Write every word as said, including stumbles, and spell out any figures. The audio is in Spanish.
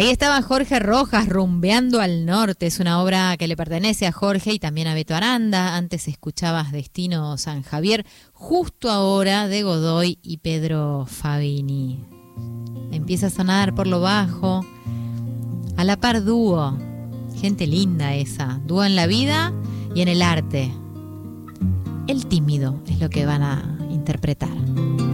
Ahí estaba Jorge Rojas, Rumbeando al Norte. Es una obra que le pertenece a Jorge y también a Beto Aranda. Antes escuchabas Destino San Javier, justo ahora de Godoy y Pedro Fabini. Empieza a sonar por lo bajo, a la par dúo. Gente linda esa, dúo en la vida y en el arte. El tímido es lo que van a interpretar.